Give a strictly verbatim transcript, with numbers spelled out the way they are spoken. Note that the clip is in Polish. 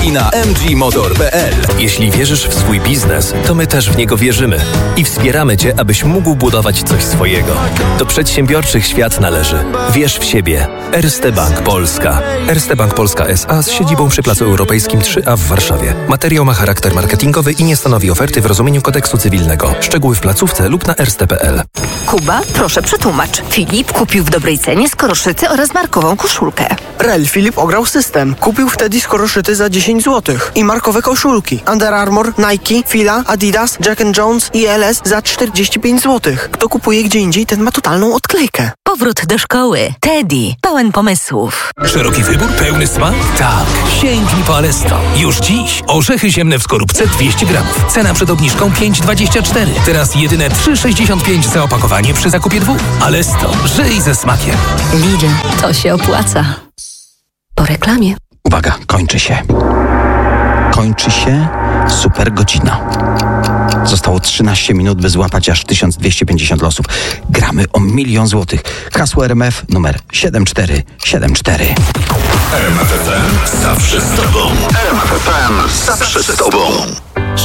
i na m g motor kropka p l. Jeśli wierzysz w swój biznes, to my też w niego wierzymy i wspieramy Cię, abyś mógł budować coś swojego. Do przedsiębiorczych świat należy. Wierz w siebie. Erste Bank Polska. Erste Bank Polska S A z siedzibą przy Placu Europejskim trzy A w Warszawie. Materiał ma charakter marketingowy i nie stanowi oferty w rozumieniu kodeksu cywilnego. Szczegóły w placówce lub na erste kropka p l. Kuba, proszę przetłumacz. Filip kupił w dobrej cenie skoroszyty oraz markową koszulkę. Rel Filip ograł system. Kupił wtedy skoroszyty za dziesięć złotych i markowe koszulki. Under Armour, Nike, Fila, Adidas, Jack and Jones i L S za czterdzieści pięć złotych. Kto kupuje gdzie indziej, ten ma totalną odklejkę. Powrót do szkoły. Teddy. Pełen pomysłów. Szeroki wybór, pełny smak? Tak. Sięgnij po Alesto. Już dziś orzechy ziemne w skorupce dwieście gramów. Cena przed obniżką pięć dwadzieścia cztery. Teraz jedyne trzy sześćdziesiąt pięć za opakowanie przy zakupie dwóch. Alesto. Żyj ze smakiem. Lidl. To się opłaca. Po reklamie. Uwaga, kończy się. Kończy się super godzina. Zostało trzynaście minut, by złapać aż tysiąc dwieście pięćdziesiąt losów. Gramy o milion złotych. Hasło R M F numer siedem cztery siedem cztery. R M F F M zawsze z tobą. R M F F M zawsze z tobą.